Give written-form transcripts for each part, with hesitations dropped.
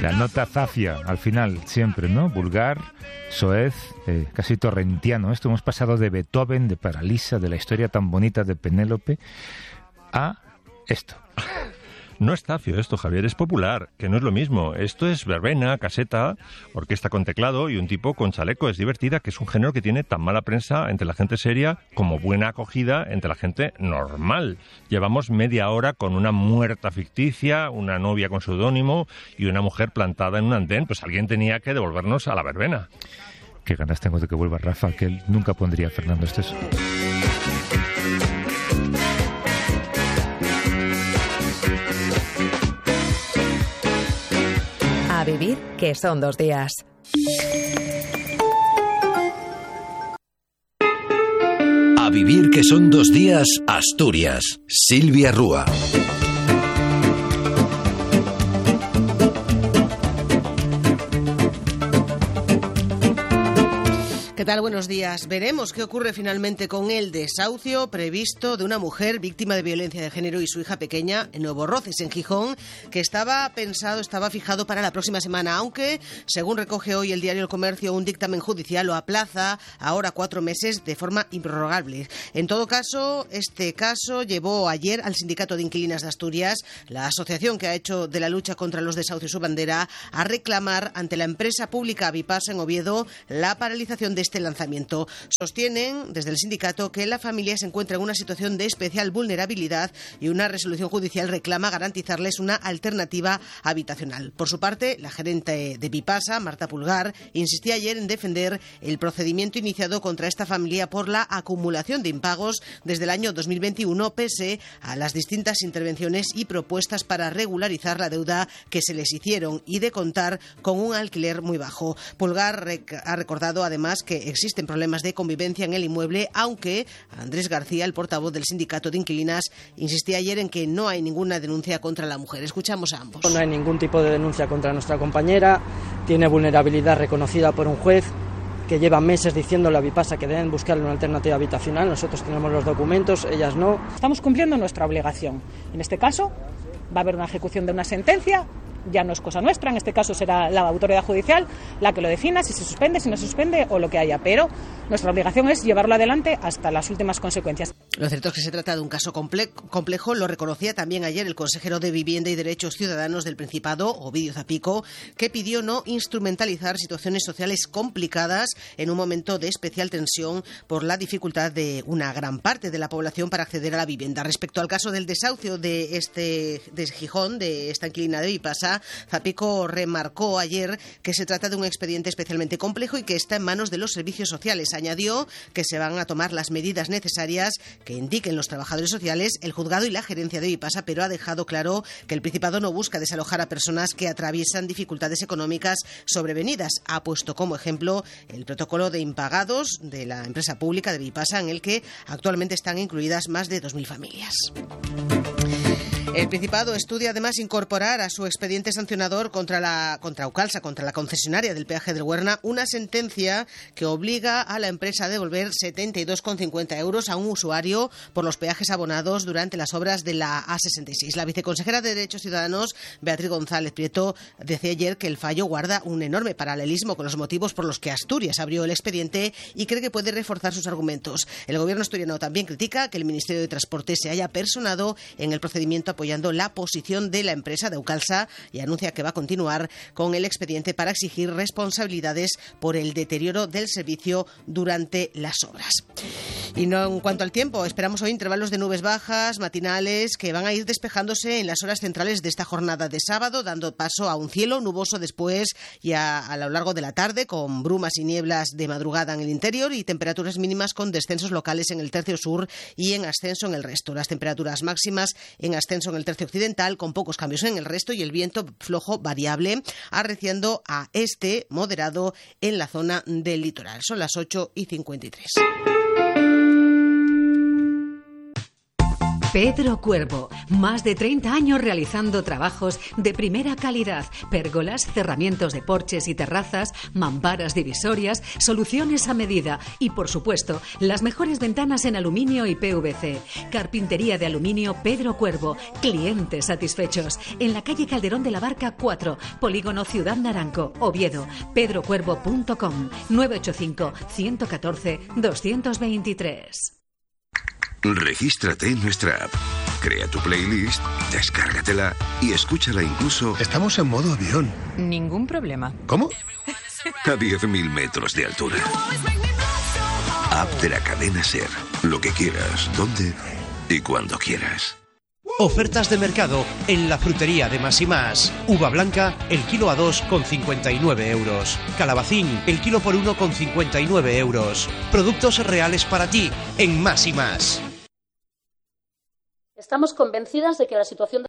La nota zafia al final, siempre, ¿no? Vulgar, soez, casi torrentiano. Esto hemos pasado de Beethoven, de Paralisa, de la historia tan bonita de Penélope, a esto. No es zafio esto, Javier, es popular, que no es lo mismo. Esto es verbena, caseta, orquesta con teclado y un tipo con chaleco. Es divertida, que es un género que tiene tan mala prensa entre la gente seria como buena acogida entre la gente normal. Llevamos media hora con una muerta ficticia, una novia con seudónimo y una mujer plantada en un andén. Pues alguien tenía que devolvernos a la verbena. Qué ganas tengo de que vuelva Rafa, que él nunca pondría a Fernando Esteso. A vivir, que son 2 días. A vivir, que son 2 días, Asturias. Silvia Rúa. ¿Qué tal? Buenos días. Veremos qué ocurre finalmente con el desahucio previsto de una mujer víctima de violencia de género y su hija pequeña en Nuevo Roces, en Gijón, que estaba fijado para la próxima semana, aunque, según recoge hoy el diario El Comercio, un dictamen judicial lo aplaza ahora 4 meses de forma improrrogable. En todo caso, este caso llevó ayer al Sindicato de Inquilinas de Asturias, la asociación que ha hecho de la lucha contra los desahucios su bandera, a reclamar ante la empresa pública Vipasa en Oviedo la paralización de este lanzamiento. Sostienen desde el sindicato que la familia se encuentra en una situación de especial vulnerabilidad y una resolución judicial reclama garantizarles una alternativa habitacional. Por su parte, la gerente de Vipasa, Marta Pulgar, insistía ayer en defender el procedimiento iniciado contra esta familia por la acumulación de impagos desde el año 2021, pese a las distintas intervenciones y propuestas para regularizar la deuda que se les hicieron y de contar con un alquiler muy bajo. Pulgar ha recordado además que existen problemas de convivencia en el inmueble, aunque Andrés García, el portavoz del sindicato de inquilinas, insistía ayer en que no hay ninguna denuncia contra la mujer. Escuchamos a ambos. No hay ningún tipo de denuncia contra nuestra compañera, tiene vulnerabilidad reconocida por un juez que lleva meses diciéndole a Vipasa que deben buscarle una alternativa habitacional. Nosotros tenemos los documentos, ellas no. Estamos cumpliendo nuestra obligación. En este caso va a haber una ejecución de una sentencia. Ya no es cosa nuestra, en este caso será la autoridad judicial la que lo defina, si se suspende, si no se suspende o lo que haya, pero nuestra obligación es llevarlo adelante hasta las últimas consecuencias. Lo cierto es que se trata de un caso complejo, lo reconocía también ayer el consejero de Vivienda y Derechos Ciudadanos del Principado, Ovidio Zapico, que pidió no instrumentalizar situaciones sociales complicadas en un momento de especial tensión por la dificultad de una gran parte de la población para acceder a la vivienda. Respecto al caso del desahucio de Gijón, de esta inquilina de Vipasa, Zapico remarcó ayer que se trata de un expediente especialmente complejo y que está en manos de los servicios sociales. Añadió que se van a tomar las medidas necesarias que indiquen los trabajadores sociales, el juzgado y la gerencia de Vipasa, pero ha dejado claro que el Principado no busca desalojar a personas que atraviesan dificultades económicas sobrevenidas. Ha puesto como ejemplo el protocolo de impagados de la empresa pública de Vipasa, en el que actualmente están incluidas más de 2.000 familias. El Principado estudia además incorporar a su expediente sancionador contra Aucalsa, contra la concesionaria del peaje del Huerna, una sentencia que obliga a la empresa a devolver 72,50 euros a un usuario por los peajes abonados durante las obras de la A66. La viceconsejera de Derechos Ciudadanos, Beatriz González Prieto, decía ayer que el fallo guarda un enorme paralelismo con los motivos por los que Asturias abrió el expediente y cree que puede reforzar sus argumentos. El gobierno asturiano también critica que el Ministerio de Transporte se haya personado en el procedimiento apoyando la posición de la empresa de Aucalsa y anuncia que va a continuar con el expediente para exigir responsabilidades por el deterioro del servicio durante las obras. Y no en cuanto al tiempo, esperamos hoy intervalos de nubes bajas, matinales, que van a ir despejándose en las horas centrales de esta jornada de sábado, dando paso a un cielo nuboso después y a lo largo de la tarde, con brumas y nieblas de madrugada en el interior y temperaturas mínimas con descensos locales en el tercio sur y en ascenso en el resto. Las temperaturas máximas en ascenso en el tercio occidental, con pocos cambios en el resto, y el viento flojo variable, arreciando a este moderado en la zona del litoral. Son las 8:53. Pedro Cuervo, más de 30 años realizando trabajos de primera calidad, pérgolas, cerramientos de porches y terrazas, mamparas divisorias, soluciones a medida y, por supuesto, las mejores ventanas en aluminio y PVC. Carpintería de aluminio Pedro Cuervo, clientes satisfechos. En la calle Calderón de la Barca 4, Polígono Ciudad Naranco, Oviedo. pedrocuervo.com 985 114 223. Regístrate en nuestra app, crea tu playlist, descárgatela y escúchala incluso... Estamos en modo avión. Ningún problema. ¿Cómo? A 10.000 metros de altura. App de la cadena SER. Lo que quieras, donde y cuando quieras. Ofertas de mercado en la frutería de Más y Más. Uva blanca, el kilo a 2,59 euros. Calabacín, el kilo por 1,59 euros. Productos reales para ti en Más y Más. Estamos convencidas de que la situación...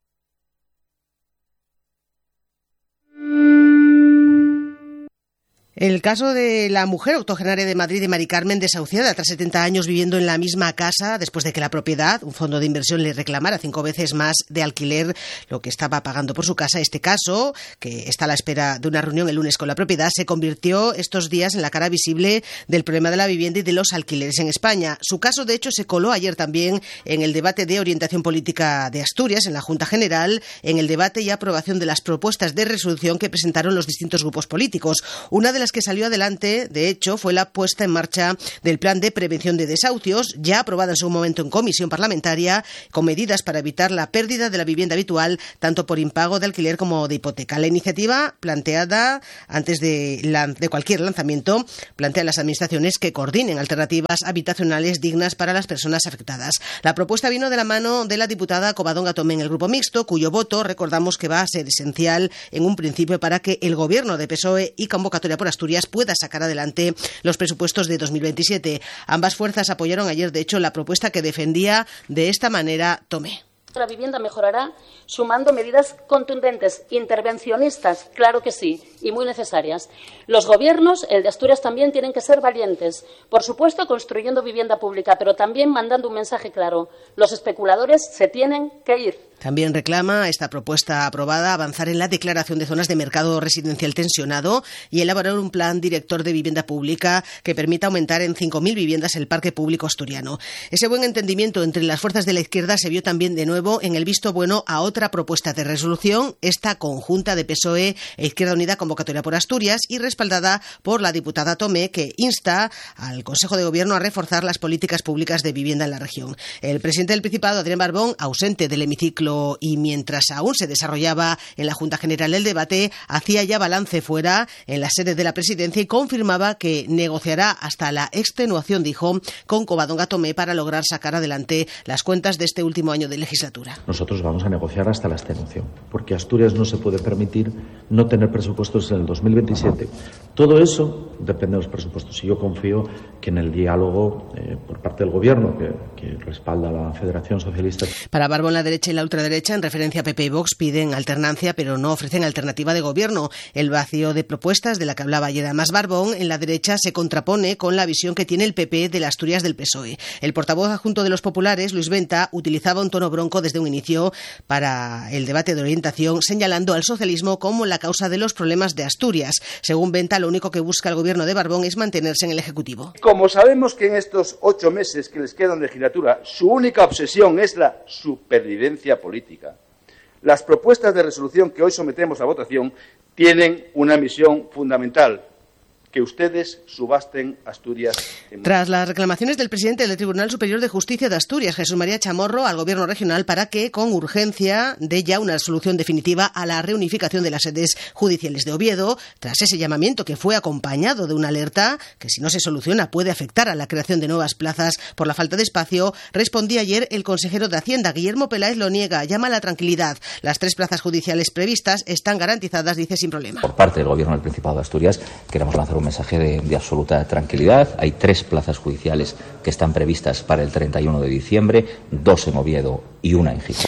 El caso de la mujer octogenaria de Madrid, de Mari Carmen, desahuciada tras 70 años viviendo en la misma casa después de que la propiedad, un fondo de inversión, le reclamara 5 veces más de alquiler lo que estaba pagando por su casa. Este caso, que está a la espera de una reunión el lunes con la propiedad, se convirtió estos días en la cara visible del problema de la vivienda y de los alquileres en España. Su caso, de hecho, se coló ayer también en el debate de orientación política de Asturias, en la Junta General, en el debate y aprobación de las propuestas de resolución que presentaron los distintos grupos políticos. Una de las que salió adelante, de hecho, fue la puesta en marcha del Plan de Prevención de Desahucios, ya aprobada en su momento en comisión parlamentaria, con medidas para evitar la pérdida de la vivienda habitual, tanto por impago de alquiler como de hipoteca. La iniciativa, planteada antes de cualquier lanzamiento, plantea a las administraciones que coordinen alternativas habitacionales dignas para las personas afectadas. La propuesta vino de la mano de la diputada Covadonga Tomé en el Grupo Mixto, cuyo voto, recordamos, que va a ser esencial en un principio para que el Gobierno de PSOE y Convocatoria por Asturias pueda sacar adelante los presupuestos de 2027. Ambas fuerzas apoyaron ayer, de hecho, la propuesta que defendía de esta manera Tomé. La vivienda mejorará sumando medidas contundentes, intervencionistas, claro que sí, y muy necesarias. Los gobiernos, el de Asturias también, tienen que ser valientes. Por supuesto, construyendo vivienda pública, pero también mandando un mensaje claro. Los especuladores se tienen que ir. También reclama esta propuesta aprobada avanzar en la declaración de zonas de mercado residencial tensionado y elaborar un plan director de vivienda pública que permita aumentar en 5.000 viviendas el parque público asturiano. Ese buen entendimiento entre las fuerzas de la izquierda se vio también de nuevo en el visto bueno a otra propuesta de resolución, esta conjunta de PSOE e Izquierda Unida, Convocatoria por Asturias, y respaldada por la diputada Tomé, que insta al Consejo de Gobierno a reforzar las políticas públicas de vivienda en la región. El presidente del Principado, Adrián Barbón, ausente del hemiciclo y mientras aún se desarrollaba en la Junta General el debate, hacía ya balance fuera en la sede de la Presidencia y confirmaba que negociará hasta la extenuación, dijo, con Covadonga Tomé para lograr sacar adelante las cuentas de este último año de legislatura. Nosotros vamos a negociar hasta la extenuación, porque Asturias no se puede permitir no tener presupuestos en el 2027. Todo eso depende de los presupuestos y yo confío que en el diálogo por parte del Gobierno, que respalda a la Federación Socialista. Para Barbón, la derecha y la ultraderecha, en referencia a PP y Vox, piden alternancia, pero no ofrecen alternativa de gobierno. El vacío de propuestas de la que hablaba ayer además Barbón en la derecha se contrapone con la visión que tiene el PP de las Asturias del PSOE. El portavoz adjunto de los populares, Luis Venta, utilizaba un tono bronco desde un inicio para el debate de orientación, señalando al socialismo como la causa de los problemas de Asturias. Según Venta, lo único que busca el gobierno de Barbón es mantenerse en el Ejecutivo. Como sabemos que en estos 8 meses que les quedan de legislatura, su única obsesión es la supervivencia política, las propuestas de resolución que hoy sometemos a votación tienen una misión fundamental: que ustedes subasten Asturias. Tras las reclamaciones del presidente del Tribunal Superior de Justicia de Asturias, Jesús María Chamorro, al Gobierno regional para que, con urgencia, dé ya una solución definitiva a la reunificación de las sedes judiciales de Oviedo, tras ese llamamiento que fue acompañado de una alerta que, si no se soluciona, puede afectar a la creación de nuevas plazas por la falta de espacio, respondía ayer el consejero de Hacienda, Guillermo Peláez, lo niega, llama a la tranquilidad. Las 3 plazas judiciales previstas están garantizadas, dice, sin problema. Por parte del Gobierno del Principado de Asturias queremos lanzar un mensaje de absoluta tranquilidad. Hay 3 plazas judiciales que están previstas para el 31 de diciembre, 2 en Oviedo y 1 en Gijón.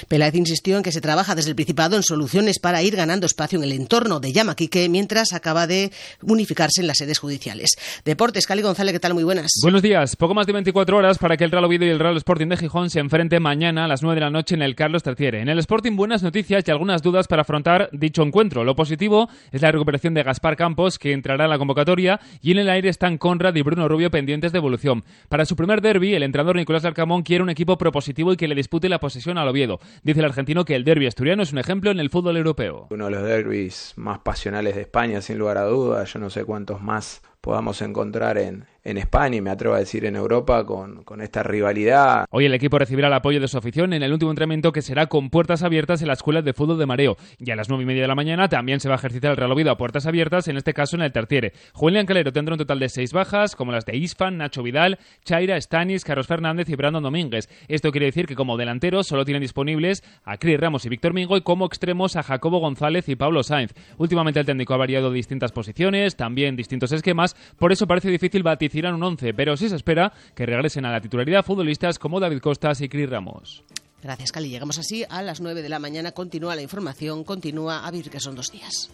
Peláez insistió en que se trabaja desde el Principado en soluciones para ir ganando espacio en el entorno de Llamaquique mientras acaba de unificarse en las sedes judiciales. Deportes, Cali González, ¿qué tal? Muy buenas. Buenos días. Poco más de 24 horas para que el Real Oviedo y el Real Sporting de Gijón se enfrenten mañana a las 9 de la noche en el Carlos III. En el Sporting, buenas noticias y algunas dudas para afrontar dicho encuentro. Lo positivo es la recuperación de Gaspar Campos, que entrará en la convocatoria, y en el aire están Conrad y Bruno Rubio pendientes de evolución. Para su primer derbi, el entrenador Nicolás Larcamón quiere un equipo propositivo y que le dispute la posesión al Oviedo. Dice el argentino que el derbi asturiano es un ejemplo en el fútbol europeo. Uno de los derbis más pasionales de España, sin lugar a dudas. Yo no sé cuántos más podamos encontrar en España y me atrevo a decir en Europa con esta rivalidad. Hoy el equipo recibirá el apoyo de su afición en el último entrenamiento, que será con puertas abiertas en la Escuela de Fútbol de Mareo. Y a las 9:30 de la mañana también se va a ejercitar el Real Oviedo a puertas abiertas, en este caso en el Tertiere. Julián Calero tendrá un total de 6 bajas, como las de Isfan, Nacho Vidal, Chaira, Stanis, Carlos Fernández y Brandon Domínguez. Esto quiere decir que como delanteros solo tienen disponibles a Cris Ramos y Víctor Mingo, y como extremos a Jacobo González y Pablo Sainz. Últimamente el técnico ha variado distintas posiciones, también distintos esquemas, por eso parece difícil vaticinar un 11, pero sí se espera que regresen a la titularidad futbolistas como David Costas y Cris Ramos. Gracias, Cali. Llegamos así a las 9 de la mañana. Continúa la información, continúa A Vivir que son 2 días.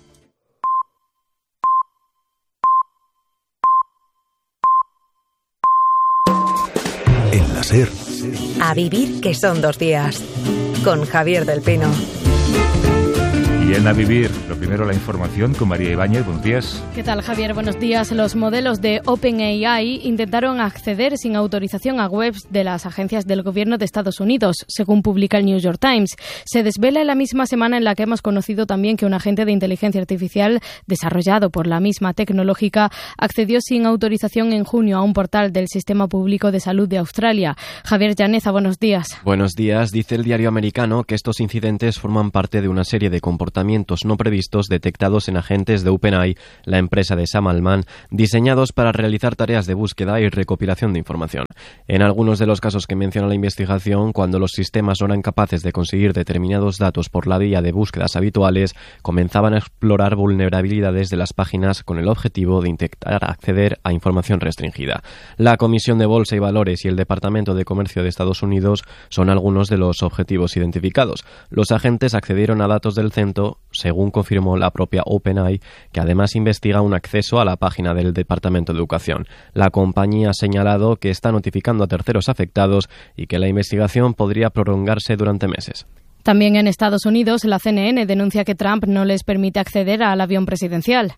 En la SER. A Vivir que son 2 días. Con Javier del Pino. Y en A Vivir, lo primero la información con María Ibáñez. Buenos días. ¿Qué tal, Javier? Buenos días. Los modelos de OpenAI intentaron acceder sin autorización a webs de las agencias del gobierno de Estados Unidos, según publica el New York Times. Se desvela en la misma semana en la que hemos conocido también que un agente de inteligencia artificial desarrollado por la misma tecnológica accedió sin autorización en junio a un portal del Sistema Público de Salud de Australia. Javier Llaneza, buenos días. Buenos días. Dice el diario americano que estos incidentes forman parte de una serie de comportamientos no previstos detectados en agentes de OpenAI, la empresa de Sam Altman, diseñados para realizar tareas de búsqueda y recopilación de información. En algunos de los casos que menciona la investigación, cuando los sistemas no eran capaces de conseguir determinados datos por la vía de búsquedas habituales, comenzaban a explorar vulnerabilidades de las páginas con el objetivo de intentar acceder a información restringida. La Comisión de Bolsa y Valores y el Departamento de Comercio de Estados Unidos son algunos de los objetivos identificados. Los agentes accedieron a datos del centro, según confirmó la propia OpenAI, que además investiga un acceso a la página del Departamento de Educación. La compañía ha señalado que está notificando a terceros afectados y que la investigación podría prolongarse durante meses. También en Estados Unidos, la CNN denuncia que Trump no les permite acceder al avión presidencial.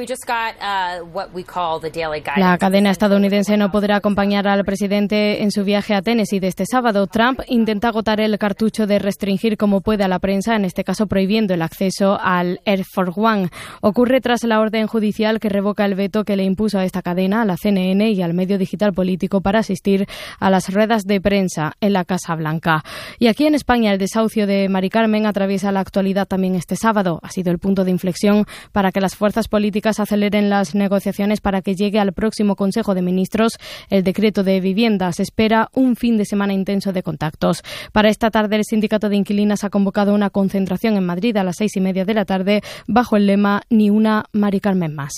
La cadena estadounidense no podrá acompañar al presidente en su viaje a Tennessee de este sábado. Trump intenta agotar el cartucho de restringir como puede a la prensa, en este caso prohibiendo el acceso al Air Force One. Ocurre tras la orden judicial que revoca el veto que le impuso a esta cadena, a la CNN y al medio digital político para asistir a las ruedas de prensa en la Casa Blanca. Y aquí en España, el desahucio de Mari Carmen atraviesa la actualidad también este sábado. Ha sido el punto de inflexión para que las fuerzas políticas aceleren las negociaciones para que llegue al próximo Consejo de Ministros el decreto de vivienda. Se espera un fin de semana intenso de contactos. Para esta tarde, el Sindicato de Inquilinas ha convocado una concentración en Madrid a las 6:30 de la tarde bajo el lema Ni una Mari Carmen más.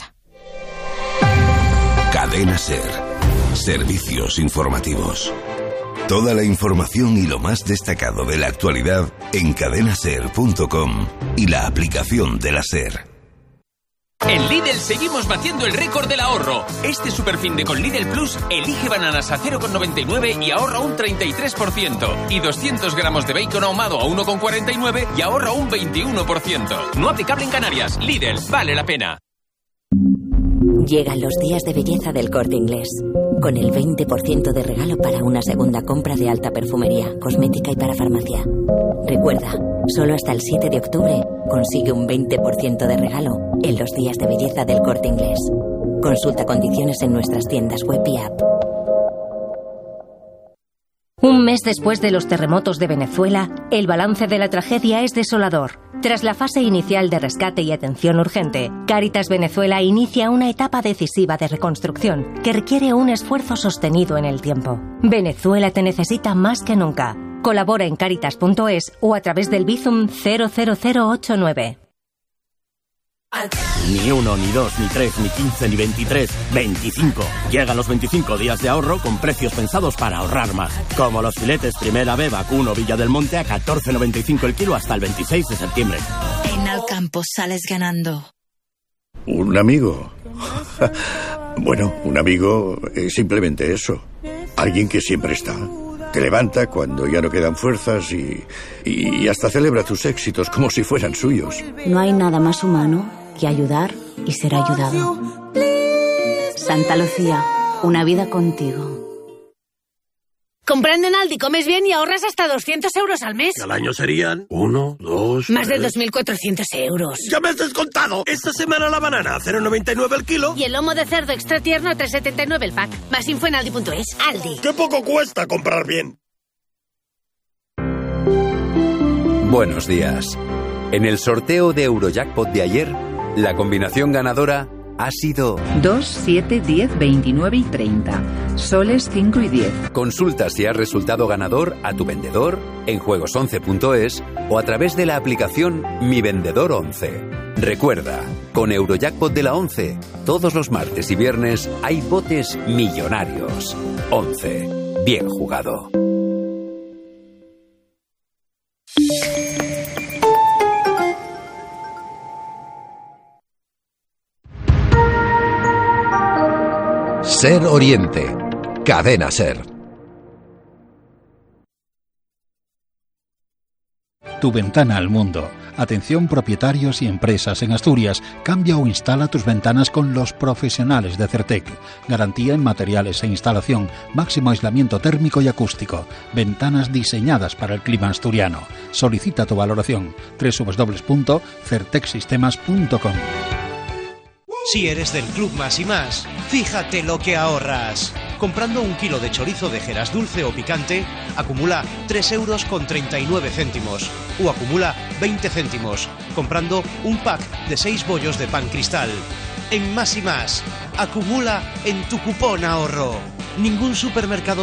Cadena SER. Servicios informativos. Toda la información y lo más destacado de la actualidad en cadenaser.com y la aplicación de la SER. En Lidl seguimos batiendo el récord del ahorro. Este superfinde con Lidl Plus elige bananas a 0,99 y ahorra un 33%. Y 200 gramos de bacon ahumado a 1,49 y ahorra un 21%. No aplicable en Canarias. Lidl, vale la pena. Llegan los días de belleza del Corte Inglés, con el 20% de regalo para una segunda compra de alta perfumería, cosmética y para farmacia. Recuerda, solo hasta el 7 de octubre consigue un 20% de regalo en los días de belleza del Corte Inglés. Consulta condiciones en nuestras tiendas web y app. Un mes después de los terremotos de Venezuela, el balance de la tragedia es desolador. Tras la fase inicial de rescate y atención urgente, Cáritas Venezuela inicia una etapa decisiva de reconstrucción que requiere un esfuerzo sostenido en el tiempo. Venezuela te necesita más que nunca. Colabora en caritas.es o a través del Bizum 00089. Ni 1, ni 2, ni 3, ni 15, ni 23, 25. Llegan los 25 días de ahorro con precios pensados para ahorrar más. Como los filetes Primera B Vacuno Villa del Monte a 14,95 el kilo hasta el 26 de septiembre. En Alcampo sales ganando. ¿Un amigo? Bueno, un amigo es simplemente eso. Alguien que siempre está. Te levanta cuando ya no quedan fuerzas y hasta celebra tus éxitos como si fueran suyos. No hay nada más humano que ayudar y ser ayudado. Santa Lucía, una vida contigo. Comprando en Aldi comes bien y ahorras hasta 200 euros al mes. Al año serían 1, 2... Más de 2.400 euros. ¡Ya me has descontado! Esta semana la banana a 0,99 el kilo. Y el lomo de cerdo extra tierno a 3,79 el pack. Más info en aldi.es. Aldi. ¡Qué poco cuesta comprar bien! Buenos días. En el sorteo de Eurojackpot de ayer, la combinación ganadora ha sido 2, 7, 10, 29 y 30. Soles 5 y 10. Consulta si has resultado ganador a tu vendedor en juegos11.es o a través de la aplicación Mi Vendedor 11. Recuerda, con Eurojackpot de la 11, todos los martes y viernes hay botes millonarios. 11. Bien jugado. Ser Oriente. Cadena Ser. Tu ventana al mundo. Atención propietarios y empresas en Asturias. Cambia o instala tus ventanas con los profesionales de Certec. Garantía en materiales e instalación. Máximo aislamiento térmico y acústico. Ventanas diseñadas para el clima asturiano. Solicita tu valoración. www.certecsistemas.com. Si eres del Club Más y Más, fíjate lo que ahorras. Comprando 1 kilo de chorizo de Jeras dulce o picante, acumula 3,39 euros o acumula 20 céntimos, comprando un pack de 6 bollos de pan cristal. En Más y Más, acumula en tu cupón ahorro. Ningún supermercado